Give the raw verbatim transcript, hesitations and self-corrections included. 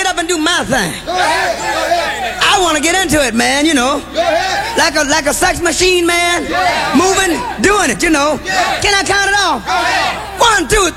get up and do my thing. Go ahead. Go ahead. I want to get into it, man, you know. Go ahead. Like a like a sex machine, man. Yeah. Moving, doing it, you know. Yeah. Can I count it off? Go ahead. One, two,